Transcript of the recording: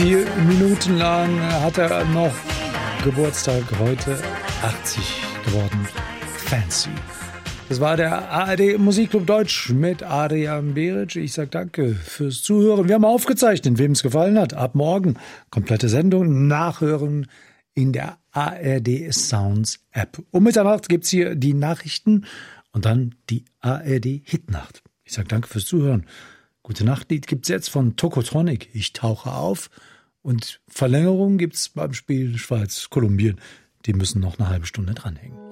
4 Minuten lang hat er noch Geburtstag, heute 80 geworden. Fancy. Das war der ARD Musikclub Deutsch mit Adrian Beric. Ich sage danke fürs Zuhören. Wir haben aufgezeichnet, wem es gefallen hat. Ab morgen komplette Sendung nachhören in der ARD Sounds App. Um Mitternacht gibt's hier die Nachrichten und dann die ARD Hitnacht. Ich sage danke fürs Zuhören. Gute Nachtlied gibt's jetzt von Tokotronic. Ich tauche auf. Und Verlängerung gibt's beim Spiel Schweiz-Kolumbien. Die müssen noch eine halbe Stunde dranhängen.